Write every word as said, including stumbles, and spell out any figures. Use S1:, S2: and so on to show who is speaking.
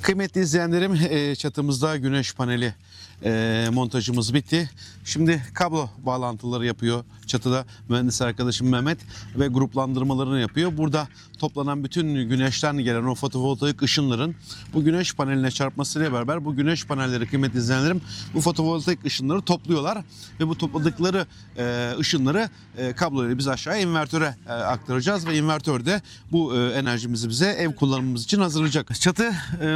S1: Kıymetli izleyenlerim, e, çatımızda güneş paneli e, montajımız bitti. Şimdi kablo bağlantıları yapıyor çatıda mühendis arkadaşım Mehmet ve gruplandırmalarını yapıyor. Burada toplanan bütün güneşten gelen o fotovoltaik ışınların bu güneş paneline çarpmasıyla beraber bu güneş panelleri, kıymetli izleyenlerim, bu fotovoltaik ışınları topluyorlar ve bu topladıkları e, ışınları e, kabloyla biz aşağıya invertöre e, aktaracağız ve invertörde bu e, enerjimizi bize ev kullanımımız için hazırlayacak. Çatı e,